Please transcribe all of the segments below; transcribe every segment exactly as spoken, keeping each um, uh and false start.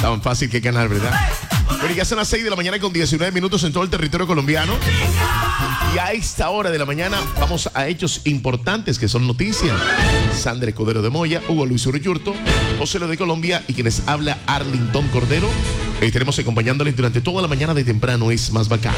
Tan fácil que ganar, ¿verdad? Bueno, ya son las seis de la mañana con diecinueve minutos en todo el territorio colombiano. Y a esta hora de la mañana vamos a hechos importantes que son noticias. Sandra Escudero de Moya, Hugo Luis Uriyurto, José Lo de Colombia y quienes habla Arlington Cordero. Estaremos acompañándoles durante toda la mañana de temprano, es más bacano.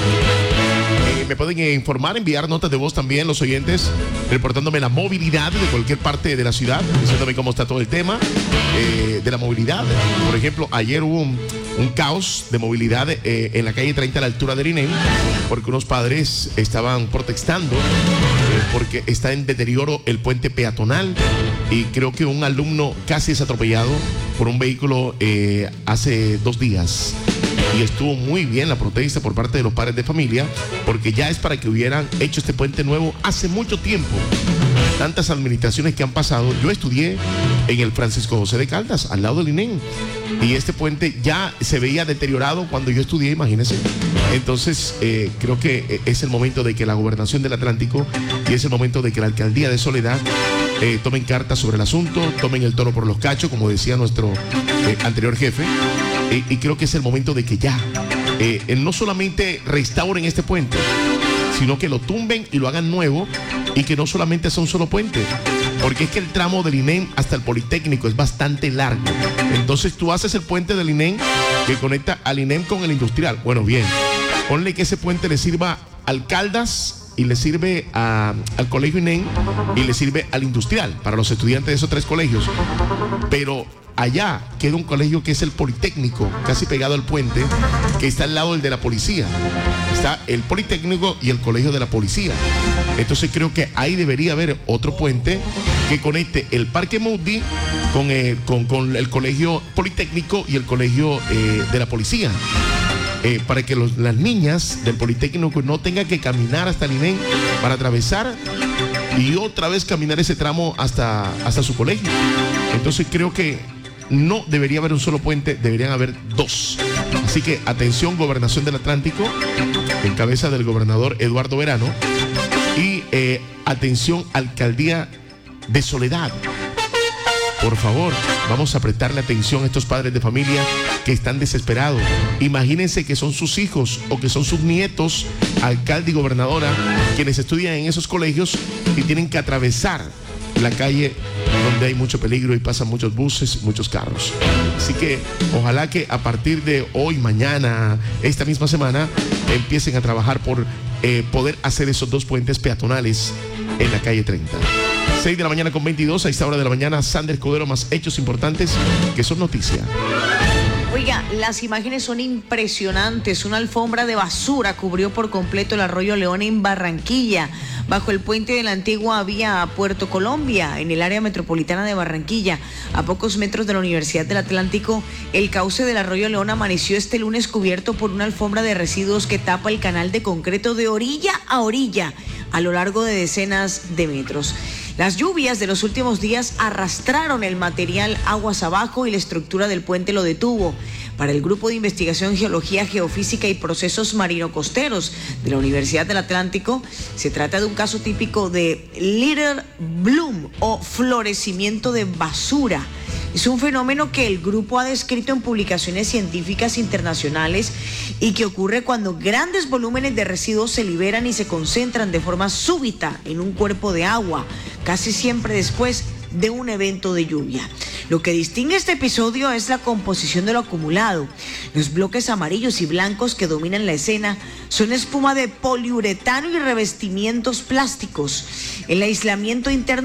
Eh, me pueden eh, informar, enviar notas de voz también los oyentes, reportándome la movilidad de cualquier parte de la ciudad, diciéndome cómo está todo el tema eh, de la movilidad. Por ejemplo, ayer hubo un, un caos de movilidad eh, en la calle treinta a la altura del I N E M, porque unos padres estaban protestando eh, porque está en deterioro el puente peatonal y creo que un alumno casi es atropellado por un vehículo eh, hace dos días. Y estuvo muy bien la protesta por parte de los padres de familia, porque ya es para que hubieran hecho este puente nuevo hace mucho tiempo. Tantas administraciones que han pasado. Yo estudié en el Francisco José de Caldas, al lado del I N E M, y este puente ya se veía deteriorado cuando yo estudié, imagínense. Entonces, eh, creo que es el momento de que la Gobernación del Atlántico y es el momento de que la Alcaldía de Soledad eh, tomen cartas sobre el asunto, tomen el toro por los cachos, como decía nuestro eh, anterior jefe. Eh, y creo que es el momento de que ya eh, no solamente restauren este puente, sino que lo tumben y lo hagan nuevo, y que no solamente sea un solo puente, porque es que el tramo del I N E M hasta el Politécnico es bastante largo. Entonces tú haces el puente del I N E M que conecta al I N E M con el industrial. Bueno, bien, ponle que ese puente le sirva al Caldas y le sirve a, al colegio I N E M y le sirve al industrial, para los estudiantes de esos tres colegios. Pero allá queda un colegio que es el Politécnico, casi pegado al puente, que está al lado del de la policía. Está el Politécnico y el colegio de la policía. Entonces creo que ahí debería haber otro puente que conecte el Parque Moody con, eh, con, con el colegio Politécnico y el colegio eh, de la policía. Eh, para que los, las niñas del Politécnico no tengan que caminar hasta el I N E M para atravesar y otra vez caminar ese tramo hasta, hasta su colegio. Entonces creo que no debería haber un solo puente, deberían haber dos. Así que atención, Gobernación del Atlántico, en cabeza del gobernador Eduardo Verano, y eh, atención, Alcaldía de Soledad. Por favor, vamos a prestarle atención a estos padres de familia que están desesperados. Imagínense que son sus hijos o que son sus nietos, alcalde y gobernadora, quienes estudian en esos colegios y tienen que atravesar la calle donde hay mucho peligro y pasan muchos buses, muchos carros. Así que ojalá que a partir de hoy, mañana, esta misma semana, empiecen a trabajar por eh, poder hacer esos dos puentes peatonales en la calle treinta. seis de la mañana con veintidós, a esta hora de la mañana, Sandra Escudero, más hechos importantes que son noticia. Oiga, las imágenes son impresionantes. Una alfombra de basura cubrió por completo el arroyo León en Barranquilla, bajo el puente de la antigua vía Puerto Colombia, en el área metropolitana de Barranquilla. A pocos metros de la Universidad del Atlántico, el cauce del arroyo León amaneció este lunes cubierto por una alfombra de residuos que tapa el canal de concreto de orilla a orilla, a lo largo de decenas de metros. Las lluvias de los últimos días arrastraron el material aguas abajo y la estructura del puente lo detuvo. Para el Grupo de Investigación Geología, Geofísica y Procesos Marino-Costeros de la Universidad del Atlántico, se trata de un caso típico de litter bloom o florecimiento de basura. Es un fenómeno que el grupo ha descrito en publicaciones científicas internacionales y que ocurre cuando grandes volúmenes de residuos se liberan y se concentran de forma súbita en un cuerpo de agua, casi siempre después de un evento de lluvia. Lo que distingue este episodio es la composición de lo acumulado. Los bloques amarillos y blancos que dominan la escena son espuma de poliuretano y revestimientos plásticos. El aislamiento interno